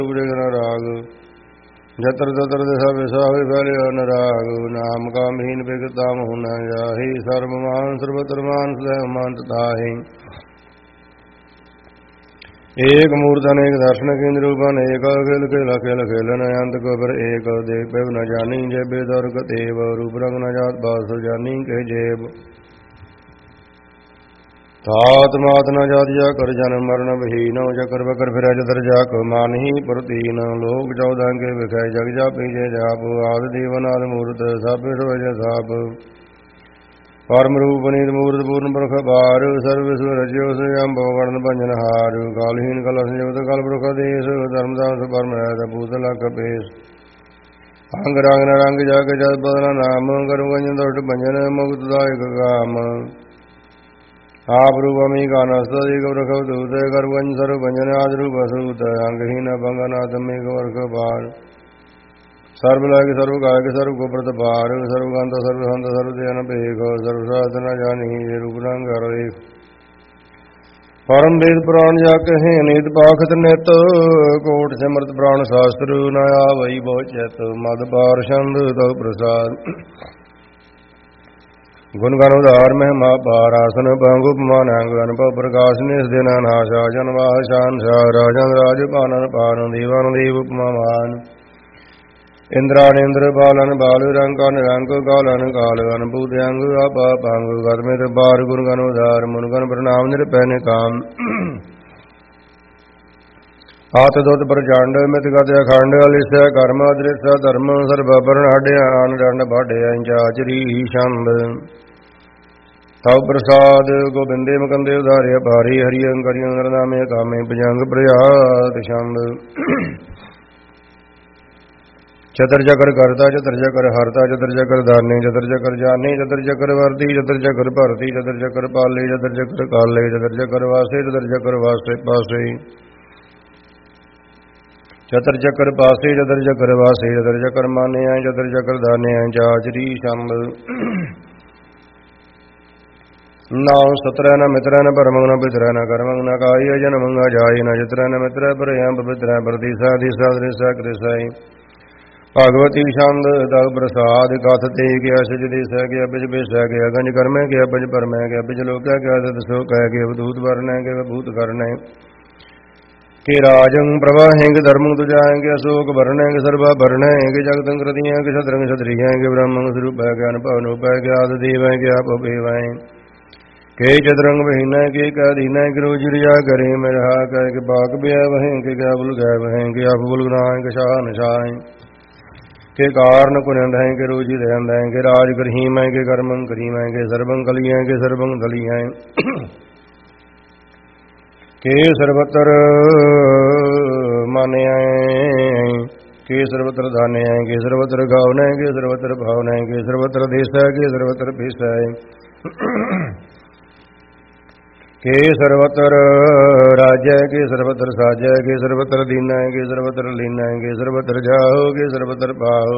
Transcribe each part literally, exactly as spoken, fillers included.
ਰਾਗ ਜਤਰ ਤਤਰ ਦਿਸਾ ਵਿਸਾਹੇ ਫੈਲਿਆ ਨਰਾਗ ਨਾਮ ਕਾ ਮਹੀਨ ਬਿਗਤਾ ਮਹੁ ਨ ਜਾਹੀ ਸਰਬ ਮਾਨ ਸਰਬਤਰ ਮਾਨ ਸਦੈ ਮੰਤ ਤਾਹੀ ਏਕ ਮੂਰਤ ਅਨੇਕ ਦਰਸ਼ਨ ਕੇਂਦਰ ਰੂਪਨ ਏਕ ਅਖਿਲ ਖੇਲ ਅਖਿਲ ਖੇਲਨ ਅੰਤ ਕਬਰ ਏਕ ਦੇਖ ਪਿਵ ਨ ਜਾਣੀ ਜੇਬੇ ਦਰਗ ਦੇਵ ਰੂਪ ਰੰਗ ਨ ਜਾਤ ਬਾਸ ਜਾਣੀ ਕੇ ਜੇਬ ਤਾਤ ਮਾਤ ਨ ਜਾਤ ਜਾ ਕਰ ਜਨਮ ਮਰਨ ਬਹੀਨ ਚਕਰ ਬਕਰ ਫਿਰੈ ਜਦਰ ਜਾ ਕੋ ਮਾਨਹੀ ਪ੍ਰਤੀਨ ਲੋਕ ਚੌਦਾਂ ਕੇ ਵਿਖੈ ਜਗ ਜਾ ਪੀਜੇ ਜਾਪ ਆਦ ਦੇਵਨ ਆਦ ਮੂਰਤ ਸਭ ਸੋਜ ਸਾਪ ਪਰਮ ਰੂਪ ਨੀਤ ਮੂਰਤ ਪੂਰਨ ਬਰਖ ਬਾਰ ਸਰਵ ਵਿਸਵ ਰਜਿਓ ਸਯੰ ਭਉ ਗਣ ਭੰਜਨ ਹਾਰ ਕਾਲਹੀਨ ਕਲ ਸੰਜੋਤ ਕਲ ਬਰਖ ਦੇਸ ਧਰਮਦਾਸ ਪਰਮ ਰਹਿ ਭੂਤ ਲਖ ਪੇਸ ਅੰਗ ਰੰਗ ਨ ਰੰਗ ਜਾ ਕੇ ਜਦ ਬਦਨ ਨਾਮ ਕਰੁ ਗੰਜਨ ਦੁਸ਼ਟ ਭੰਜਨ ਮੁਕਤ ਦਾਇਕ ਕਾਮ ਆਪ ਰੂਪਮੀ ਕਾਨਸਤਿ ਗਵਰਖ ਦੂਤ ਕਰਵੰਜ ਸਰਵ ਭੰਜਨ ਆਦ ਰੂਪ ਅਸੂਤ ਅੰਗਹੀਨ ਭੰਗਨਾਥ ਮੇਘ ਵਰਖ ਬਾਰ ਸਰਬ ਲਾਇਕ ਸਰਬ ਕਾਇਕ ਸਰਬ ਕੋ ਪ੍ਰਤਪਾਰ ਸਰਬ ਗੰਤ ਸਰਬ ਸੰਤ ਸਰਬ ਦੇਨ ਭੇਖ ਸਰਬ ਸਾਧ ਨ ਜਾਣੀ ਜੇ ਰੂਪ ਰੰਗ ਹਰੇ ਪਰਮ ਵੇਦ ਪੁਰਾਣ ਜਾ ਕਹੇ ਨੀਤ ਪਾਖਤ ਨਿਤ ਕੋਟ ਸਿਮਰਤ ਪ੍ਰਾਣ ਸ਼ਾਸਤਰ ਨ ਆਵਈ ਬਹੁ ਚਿਤ ਮਦ ਪਾਰ ਛੰਦ ਤਉ ਪ੍ਰਸਾਦ ਗੁਣ ਗਣ ਉਧਾਰ ਮਹਿਮਾ ਪਾਰ ਆਸਨ ਪੰਗ ਉਪਮਾਨ ਅੰਗ ਅਨੁਭਵ ਪ੍ਰਕਾਸ਼ ਨਿਸ ਦਿਨ ਨਾਸ਼ਾ ਜਨਵਾਹ ਸ਼ਾਨ ਸ਼ਾਹ ਰਾਜਨ ਰਾਜ ਭਾਨਨ ਪਾਰਨ ਦੀਵਾਨ ਦੇਵ ਉਪਮਾਨ ਇੰਦਰਾਨਿੰਦਰ ਬਾਲਨ ਬਾਲ ਰੰਗ ਨਿਰੰਗ ਕਾਲਨ ਕਾਲ ਅਨਭੂਤ ਅੰਗ ਆਪਾ ਪੰਗ ਗਰਮਿਤ ਬਾਰ ਗੁਣ ਗਣ ਉਧਾਰ ਮੁਨ ਗਣ ਪ੍ਰਣਾਮ ਨਿਰਪੈ ਨਿਕਾਮ ਆਤ ਦੁੱਧ ਪ੍ਰਚੰਡ ਮਿਤ ਗਤ ਅਖੰਡ ਅਲਿਸੈ ਕਰਮ ਅਦ੍ਰਿਸ਼ੈ ਧਰਮ ਸਰਬ ਬਰਨਾਡਿਆ ਆਨ ਡੰਡ ਬਾਢਿਆ ਚਾਚਰੀ ਛੰਦ ਤਉ ਪ੍ਰਸਾਦ ਗੋਬਿੰਦੇ ਮੁਕੰਦੇ ਉਧਾਰਿਆ ਭਾਰੀ ਹਰੀ ਅੰਕਰਿ ਅੰਦਰ ਨਾਮੇ ਕਾਮੇ ਭਜੰਗ ਪ੍ਰਯਾਤ ਛੰਦ ਚਤਰ ਚਕਰ ਕਰਤਾ ਚਤਰ ਚਕਰ ਹਰਤਾ ਚਤਰ ਚਕਰ ਦਾਨੇ ਚਤਰ ਚਕਰ ਜਾਨੇ ਚਤਰ ਚਕਰ ਵਰਤੀ ਚਤਰ ਚਕਰ ਭਰਤੀ ਚਤਰ ਚਕਰ ਪਾਲੇ ਚਤਰ ਚਕਰ ਕਾਲੇ ਚਤਰ ਚਕਰ ਵਾਸੇ ਚਤਰ ਚਕਰ ਵਾਸੇ ਪਾਸੇ ਚਤਰ ਚਕਰ ਪਾਸੇ ਚਤਰ ਚਕਰ ਵਾਸੇ ਚਤਰ ਚਕਰ ਮਾਨੇ ਆਏ ਚਤਰ ਚਕਰ ਦਾਨੇ ਆਏ ਚਾਚਰੀ ਛੰਦ ਨਾਉ ਸਤਰੈ ਨ ਮਿਤਰੈ ਨ ਪਰਮੰ ਨ ਪਿਤਰੈ ਨ ਕਰਮੰ ਨ ਕਾਈ ਜਨਮੰ ਨ ਜਾਈ ਨ ਚਿਤਰੈ ਨ ਮਿਤਰੈ ਪਰਿਯੰ ਪਵਿਤਰੈ ਪ੍ਰਤੀਸਾ ਦਿਸਾ ਦ੍ਰਿਸਾ ਕ੍ਰਿਸਾਈ ਭਗਵਤੀ ਛੰਦ ਤਉ ਪ੍ਰਸਾਦ ਕਥ ਤੇ ਗਿਆ ਸਜ ਦੇਸੈ ਗਿਆ ਬਿਜ ਬੇਸੈ ਗਿਆ ਗੰਜ ਕਰਮੈ ਗਿਆ ਬਿਜ ਪਰਮੈ ਗਿਆ ਬਿਜ ਲੋਕੈ ਗਿਆ ਤਤ ਸੋ ਕਹਿ ਗਿਆ ਬਦੂਤ ਵਰਨੈ ਗਿਆ ਭੂਤ ਕਰਨੈ ਕੇ ਰਾਜੰ ਪ੍ਰਵਾਹੇਂਗ ਧਰਮੰ ਤੁਜਾਏਂਗੇ ਅਸ਼ੋਕ ਵਰਣੇਂਗੇ ਸਰਬਾ ਭਰਣੇਂਗੇ ਜਗਤੰ ਕ੍ਰਤੀਏਂਗੇ ਛਤਰੰ ਛਤਰੀਏਂਗੇ ਬ੍ਰਹਮੰ ਸਰੂਪੈ ਗਿਆਨ ਭਵਨ ਉਪੈ ਗਿਆਤ ਦੇਵੈਂਗੇ ਆਪ ਉਪੇਵੈਂ ਕੇ ਚਤਰੰਗ ਬਹੀਨੈ ਕੇ ਕਾਦੀਨੈ ਕਰੋ ਜਿਰਿਆ ਕਰੇ ਮਿਰਹਾ ਕਹਿ ਕੇ ਬਾਕ ਬਿਆ ਵਹੀਂ ਕੇ ਕਿਆ ਬੁਲ ਗੈ ਵਹੀਂ ਕੇ ਆਪ ਬੁਲ ਗਨਾਏ ਕੇ ਸ਼ਾਹ ਨਿਸ਼ਾਏ ਕੇ ਕਾਰਨ ਕੁਨੰਦੈ ਕੇ ਰੋਜੀ ਰਹਿੰਦੈ ਕੇ ਰਾਜ ਕਰਹੀਮੈ ਕੇ ਕਰਮੰ ਕਰੀਮੈ ਕੇ ਸਰਬੰ ਕਲੀਐ ਕੇ ਸਰਬੰ ਦਲੀਐ ਕੇ ਸਰਬਤਰ ਮਾਨਿਐ ਕੇ ਸਰਬਤਰ ਦਾਨਿਐ ਕੇ ਸਰਬਤਰ ਗਾਵਨੈ ਕੇ ਸਰਬਤਰ ਭਾਵਨੈ ਕੇ ਸਰਬਤਰ ਦੇਸੈ ਕੇ ਸਰਬਤਰ ਭੇਸੈ ਕੇ ਸਰਬਤਰ ਰਾਜੈ ਕੇ ਸਰਬਤਰ ਸਾਜੈ ਕੇ ਸਰਬਤਰ ਦੀਨੈ ਕੇ ਸਰਬਤਰ ਲੀਨੈ ਕੇ ਸਰਬਤਰ ਜਾਓ ਕੇ ਸਰਬਤਰ ਪਾਓ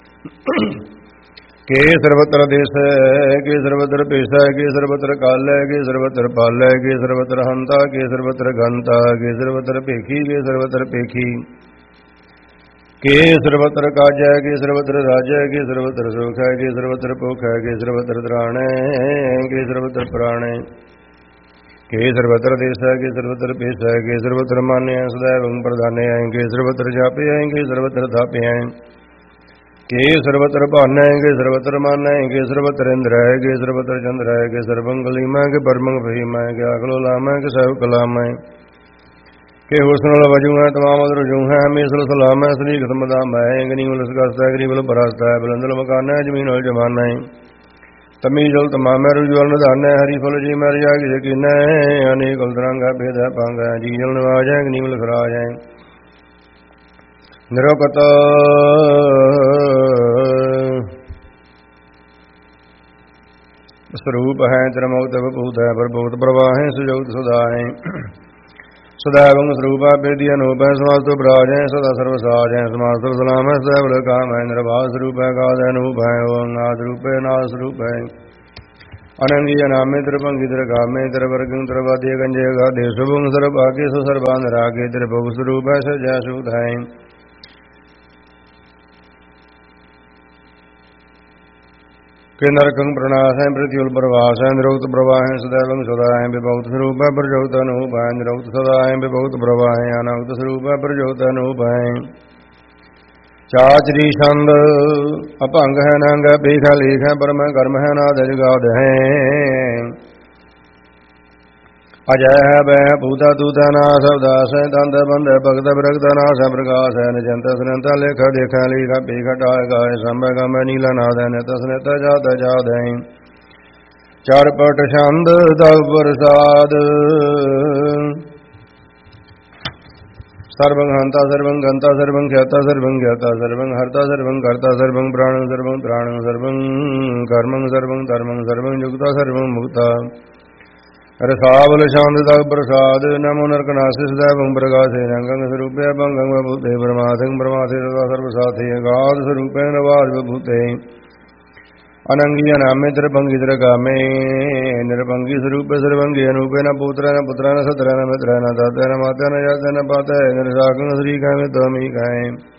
ਕੇ ਸਰਬਤਰ ਦੇਸੈ ਕੇ ਸਰਬਤਰ ਭੇਸੈ ਕੇ ਸਰਬਤਰ ਕਾਲੈ ਕੇ ਸਰਬਤਰ ਪਾਲੈ ਕੇ ਸਰਬਤਰ ਹੰਤਾ ਕੇ ਸਰਬਤਰ ਗੰਤਾ ਕੇ ਸਰਬਤਰ ਭੇਖੀ ਕੇ ਸਰਬਤਰ ਭੇਖੀ ਕੇ ਸਰਬਤਰ ਕਾਜੈ ਕੇ ਸਰਬਤਰ ਰਾਜੈ ਕੇ ਸਰਬਤਰ ਸੁਖੈ ਕੇ ਸਰਬਤਰ ਭੁਖੈ ਕੇ ਸਰਬਤਰ ਤ੍ਰਾਣੈ ਕੇ ਸਰਬਤਰ ਪ੍ਰਾਣੈ ਕੇ ਸਰਬਤਰ ਦੇਸੈ ਕੇ ਸਰਬਤਰ ਭੇਸੈ ਕੇ ਸਰਬਤਰ ਮਾਨਿਐ ਸदैवੰ ਪ੍ਰਧਾਨੈ ਕੇ ਸਰਬਤਰ ਜਾਪਿਐ ਕੇ ਸਰਬਤਰ ਥਾਪਿਐ ਕੇ ਸਰਬਤਰ ਭਾਨੈ ਕੇ ਸਰਬਤਰ ਮਾਨੈ ਕੇ ਸਰਬਤਰ ਇੰਦਰੈ ਕੇ ਸਰਬਤਰ ਚੰਦਰੈ ਕੇ ਸਰਬੰ ਕਲੀਮੈ ਕੇ ਪਰਮੰ ਫਹੀਮੈ ਕੇ ਅਗਲੋ ਲਾਮੈ ਕੇ ਸਭ ਕਲਾਮੈ ਕੇ ਹੁਸਨੁਲ ਵਜੂਐ ਤਮਾਮ ਅਦਰ ਜੂਹੈ ਮੇਸਲ ਸਲਾਮੈ ਸ੍ਰੀ ਖਤਮਦਾ ਮੈਂ ਗਨੀ ਉਲਸ ਕਸਤੈ ਗਰੀਬਲ ਪਰਸਤੈ ਬਲੰਦਲ ਮਕਾਨੈ ਜ਼ਮੀਨ ਹੋਇ ਜਮਾਨੈ ਤਮੀ ਜਲ ਤਮਾਮੈ ਰੁਜਵਲ ਨਿਧਾਨੈ ਹਰੀ ਫੁਲ ਜੀ ਮਰ ਜਾ ਕੀ ਯਕੀਨੈ ਅਨੇਕ ਉਲਤਰੰਗੈ ਭੇਦੈ ਪਾਂਗੈ ਜੀ ਜਲ ਨਿਵਾਜੈ ਗਨੀਮਲ ਖਰਾਜੈ ਨਿਰੋਕਤ ਸਰੂਪ ਹੈ ਤਰਮੋਕਤ ਬਭੂਤ ਹੈ ਪ੍ਰਭੂਤ ਪ੍ਰਵਾਹੈ ਸੁਜੋਤ ਸੁਦਾਹੈ ਸदैवं ਸਰੂਪਾ ਬੇਦੀ ਅਨੂਪੈ ਸਮਾਸਤੋ ਬਰਾਜੈ ਸਦਾ ਸਰਵ ਸਾਜੈ ਸਮਾਸਤੋ ਸਲਾਮੈ ਸदैव ਕਾਮੈ ਨਿਰਭਾਸ ਰੂਪੈ ਕਾਦੈ ਅਨੂਪੈ ਓੰ ਆਦ ਰੂਪੈ ਨਾਸ ਰੂਪੈ अनंगी अनामे त्रिभंगी त्रिकामे त्रिवर्गं त्रिवाद्य गंजे गादे शुभं सर्वागे सुसर्वान रागे त्रिभुग स्वरूप सजा सुधाएं के नरकं प्रणाशं प्रत्युल प्रवासं निरुक्त प्रवाहं सदैवं सदायं विभक्त स्वरूप प्रजोत अनुपायं निरुक्त सदायं विभक्त प्रवाहं अनक्त स्वरूप प्रजोत अनुपायं चाचरी छंद अपंग है नंग पीख लीख है परम कर्म है नाद जगाद है अजय है वह पूता तूता नाश अवदास है दंत बंद भगत भ्रगत नाश प्रकाश है निजंत स्नत लेख देख लीख पीख टाय गाय संभ गम नीला नाद है नित स्नत जात जाद है चार पट छंद दव प्रसाद सर्वं हंता सर्वं गंता सर्वं ख्याता सर्वं ज्ञाता सर्वं हर्ता सर्वं कर्ता सर्वं प्राणं सर्वं त्राणं सर्वं कर्मं सर्वं धर्मं सर्वं युक्ता सर्वं मुक्ता रसावल शांतता प्रसाद नमो नरकनाशिष दैवं प्रकाशे रंगं स्वरूपे भंगं भूते परमार्थं परमार्थे तथा सर्वसाथे गाद स्वरूपे नवाद भूते अनंगी अनामे त्रिभंगी त्रिकामे निरभंगी स्वरूप सर्वंगी अनूपे न पुत्र न पुत्र न सत्र न मित्र न दाता न माता न जाता न पाता है निरसाकं श्री कहे तमी कहे